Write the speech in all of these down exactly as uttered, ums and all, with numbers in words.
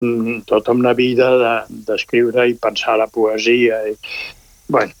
tota una vida d'escriure i pensar la poesia. I, bueno,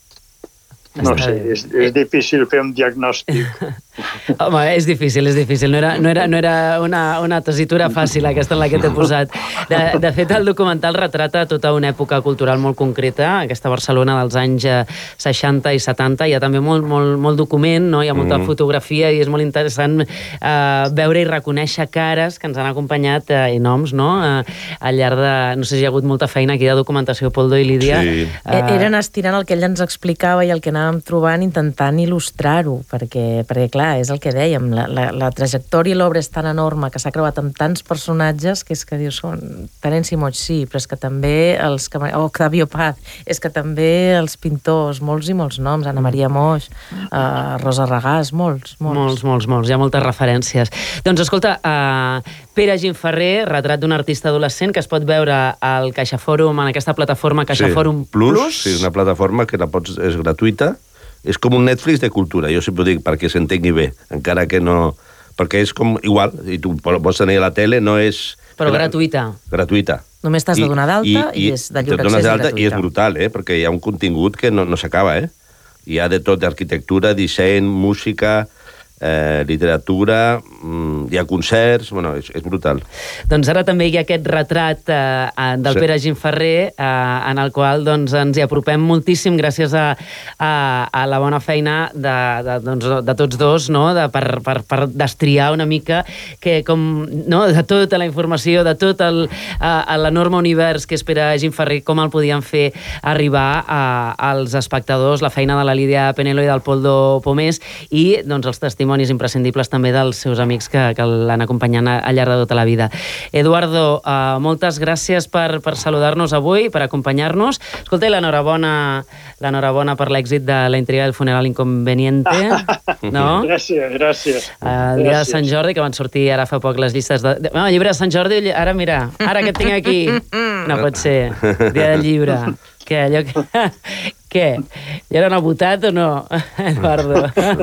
no sé, és, és difícil fer un diagnòstic. Home, és difícil, és difícil. No era, no era, no era una, una tessitura fàcil aquesta en la que t'he posat. De, de fet, el documental retrata tota una època cultural molt concreta, aquesta Barcelona dels anys seixanta i setanta. Hi ha també molt, molt, molt document, no? Hi ha molta mm. fotografia i és molt interessant eh, veure i reconèixer cares que ens han acompanyat eh, i noms, no? Eh, al llarg de... No sé si hi ha hagut molta feina aquí de documentació, Poldo i Lídia. Sí. Eh... Eren estirant el que ell ens explicava i el que anàvem trobant, intentant il·lustrar-ho, perquè, perquè clar, és el que dèiem, la, la, la trajectòria i l'obra és tan enorme que s'ha creuat amb tants personatges que és que dius, Terenci Moix sí, però és que també els... o Octavio Paz, és que també els pintors, molts i molts noms, Anna Maria Moix, uh, Rosa Regàs, molts, molts. Molts, molts, molts, hi ha moltes referències. Doncs escolta, uh, Pere Gimferrer, retrat d'un artista adolescent que es pot veure al CaixaFòrum, en aquesta plataforma CaixaFòrum sí, Plus. Plus. Sí, és una plataforma que la pots, és gratuïta. És com un Netflix de cultura, jo sempre ho dic perquè s'entengui bé, encara que no... Perquè és com igual, i tu pots tenir a la tele, no és... Però gratuïta. Gratuïta. Només t'has de donar d'alta i, i, i és de lliure accés i gratuïta. I és brutal, eh? Perquè hi ha un contingut que no, no s'acaba, eh? Hi ha de tot, d'arquitectura, disseny, música... Eh, literatura, mm, hi ha concerts, bueno, és, és brutal. Doncs ara també hi ha aquest retrat eh, del sí. Pere Gimferrer, eh, en el qual doncs, ens hi apropem moltíssim gràcies a, a, a la bona feina de, de, doncs, de tots dos, no? de, per, per, per destriar una mica que com, no? de tota la informació, de tot l'enorme univers que és Pere Gimferrer, com el podien fer arribar a, als espectadors, la feina de la Lídia Penelo i del Poldo Pomés i doncs, els testimonis imprescindibles també dels seus amics que, que l'han acompanyat al llarg de tota la vida. Eduardo, uh, moltes gràcies per, per saludar-nos avui, per acompanyar-nos. Escolta, i l'enhorabona l'enhorabona per l'èxit de La intriga del funeral inconveniente. No? Gràcies, gràcies. Uh, el dia de Sant Jordi, que van sortir ara fa poc les llistes de... de... No, llibre de Sant Jordi, ara mira, ara que et tinc aquí. No pot ser. Dia del llibre. Què, allò que... Què? Ja era votat o no, Eduardo?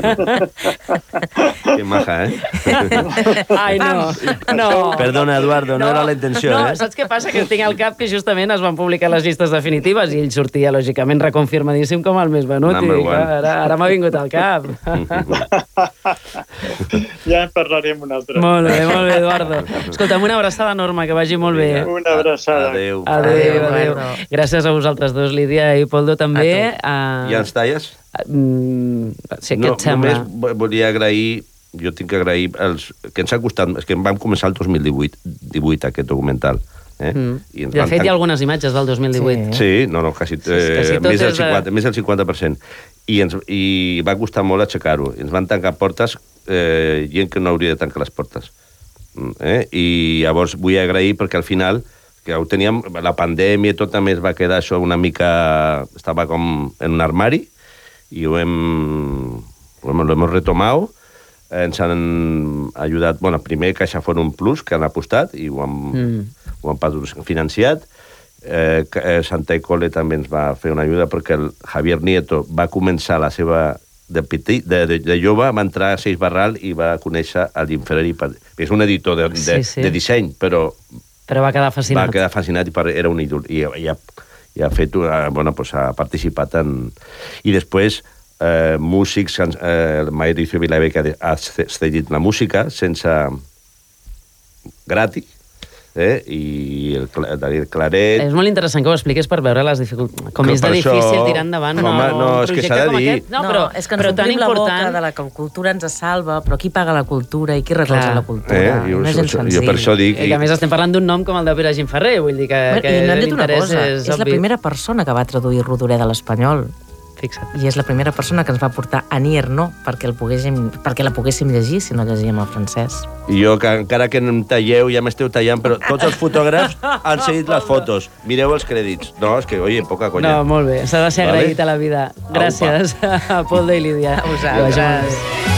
Que maja, eh? Ai, no. no. Perdona, Eduardo, no, no era la intenció, no, eh? Saps què passa? Que tinc al cap que justament es van publicar les llistes definitives i ell sortia, lògicament, reconfirmadíssim com el més venut. I dic, ara ara m'ha vingut al cap. Ja en parlarem un altre. Molt bé, molt bé, Eduardo. Escolta'm, una abraçada enorme, que vagi molt bé. Una abraçada. Adéu. Adéu, adéu. Gràcies a vosaltres dos, Lídia i Poldo, també. Uh... Ja ens talles? Mm, sí, què no, et sembla? Només volia agrair, jo tinc que agrair, els, que ens ha costat, és que vam començar el dos mil divuit, divuit aquest documental. Eh? Mm. I de fet, tan... hi ha algunes imatges del dos mil divuit. Sí, sí no, no, quasi, eh, sí, més, del cinquanta, de... més del cinquanta per cent. I, ens, I va costar molt aixecar-ho. Ens van tancar portes, eh, gent que no hauria de tancar les portes. Eh? I llavors vull agrair perquè al final que ho teníem, la pandèmia i tot també es va quedar això una mica... Estava com en un armari i ho hem, ho hem, ho hem retomat. Ens han ajudat, bueno, primer CaixaFòrum Plus, que han apostat i ho han, mm. ho han financiat. Eh, Santa Ecole també ens va fer una ajuda perquè el Javier Nieto va començar la seva... De, petit, de, de, de jove va entrar a Seix Barral i va conèixer el Gimferrer. És un editor de, de, sí, sí. de disseny, però... Però va quedar fascinat. Va quedar fascinat i era un ídol. I, i, ha, i ha fet, bueno, pues ha participat en... I després, eh, músics, eh, Mauricio Vilavé, que ha cedit la música sense... gratis, eh? I el David Claret... És molt interessant que ho expliquis per veure les dificultats. Com és de difícil això... tirar endavant Home, no, no, un és projecte que s'ha de com dir. aquest. No, no, però, és que ens però tan omplim important... la boca de la cultura ens salva, però qui paga la cultura i qui recolza la cultura? Eh? Jo, no és gens jo, senzill. jo per això dic... I que a més estem parlant d'un nom com el de Pere Gimferrer, vull dir que, bueno, que i no hem dit una cosa, és, és la primera persona que va traduir Rodoreda a l'espanyol. Fixa't. I és la primera persona que ens va portar Annie Ernaux perquè, el poguéssim, perquè la poguéssim llegir si no llegíem el francès. I jo, que encara que em talleu, ja m'esteu tallant, però tots els fotògrafs han seguit les fotos. Mireu els crèdits. No, és que, oye, poca conya. No, molt bé. S'ha de ser vale? agraït a la vida. Gràcies a Poldo i Lídia. A vosaltres.